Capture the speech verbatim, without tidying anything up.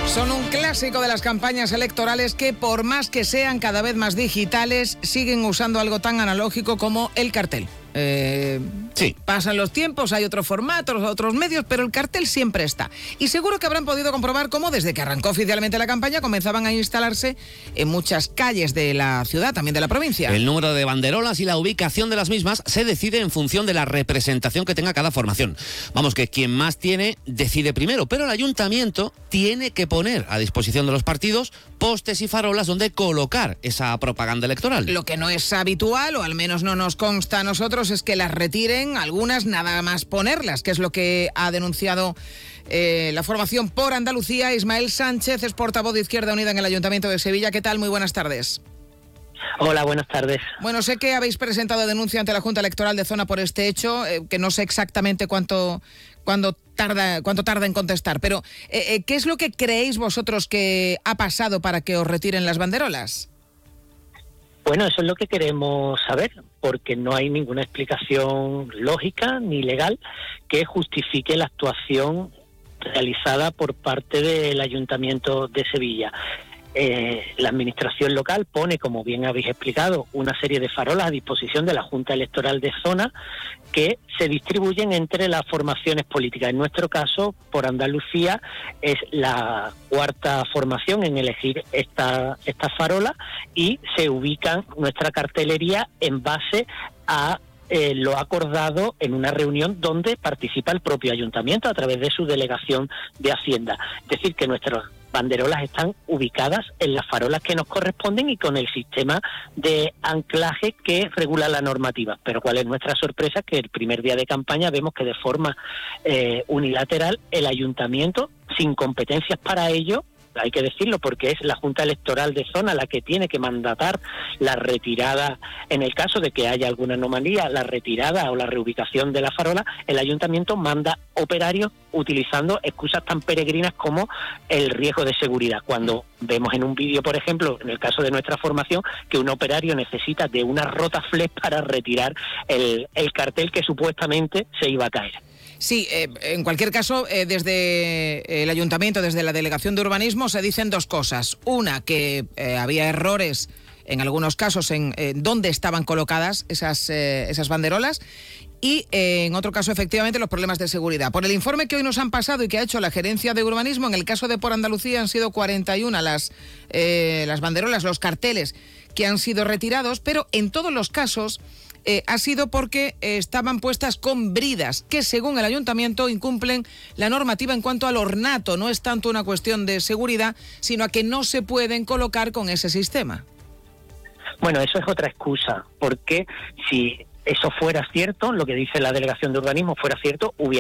Son un clásico de las campañas electorales que, por más que sean cada vez más digitales, siguen usando algo tan analógico como el cartel. Eh, sí. Pasan los tiempos, hay otros formatos, otros medios, pero el cartel siempre está. Y seguro que habrán podido comprobar cómo desde que arrancó oficialmente la campaña comenzaban a instalarse en muchas calles de la ciudad, también de la provincia. El número de banderolas y la ubicación de las mismas se decide en función de la representación que tenga cada formación. Vamos, que quien más tiene decide primero, pero el ayuntamiento tiene que poner a disposición de los partidos postes y farolas donde colocar esa propaganda electoral. Lo que no es habitual, o al menos no nos consta a nosotros, es que las retiren, algunas nada más ponerlas, que es lo que ha denunciado eh, la formación Por Andalucía. Ismael Sánchez es portavoz de Izquierda Unida en el Ayuntamiento de Sevilla. ¿Qué tal? Muy buenas tardes. Hola, buenas tardes. Bueno, sé que habéis presentado denuncia ante la Junta Electoral de Zona por este hecho, eh, que no sé exactamente cuánto, cuánto, tarda, cuánto tarda en contestar, pero eh, eh, ¿qué es lo que creéis vosotros que ha pasado para que os retiren las banderolas? Bueno, eso es lo que queremos saber, porque no hay ninguna explicación lógica ni legal que justifique la actuación realizada por parte del Ayuntamiento de Sevilla. Eh, la administración local pone, como bien habéis explicado, una serie de farolas a disposición de la Junta Electoral de Zona que se distribuyen entre las formaciones políticas. En nuestro caso, Por Andalucía es la cuarta formación en elegir esta, esta farola, y se ubican nuestra cartelería en base a Eh, lo acordado en una reunión donde participa el propio ayuntamiento a través de su delegación de Hacienda. Es decir, que nuestras banderolas están ubicadas en las farolas que nos corresponden y con el sistema de anclaje que regula la normativa. Pero cuál es nuestra sorpresa, que el primer día de campaña vemos que de forma eh, unilateral el ayuntamiento, sin competencias para ello, hay que decirlo porque es la Junta Electoral de Zona la que tiene que mandatar la retirada, en el caso de que haya alguna anomalía, la retirada o la reubicación de la farola. El ayuntamiento manda operarios utilizando excusas tan peregrinas como el riesgo de seguridad. Cuando vemos en un vídeo, por ejemplo, en el caso de nuestra formación, que un operario necesita de una rotaflex para retirar el, el cartel que supuestamente se iba a caer. Sí, eh, en cualquier caso, eh, desde el Ayuntamiento, desde la Delegación de Urbanismo, se dicen dos cosas. Una, que eh, había errores en algunos casos en eh, dónde estaban colocadas esas, eh, esas banderolas, y eh, en otro caso, efectivamente, los problemas de seguridad. Por el informe que hoy nos han pasado y que ha hecho la Gerencia de Urbanismo, en el caso de Por Andalucía han sido cuarenta y una las, eh, las banderolas, los carteles que han sido retirados, pero en todos los casos Eh, ha sido porque eh, estaban puestas con bridas, que según el ayuntamiento incumplen la normativa en cuanto al ornato. No es tanto una cuestión de seguridad, sino a que no se pueden colocar con ese sistema. Bueno, eso es otra excusa, porque si eso fuera cierto, lo que dice la Delegación de Urbanismo fuera cierto, hubiera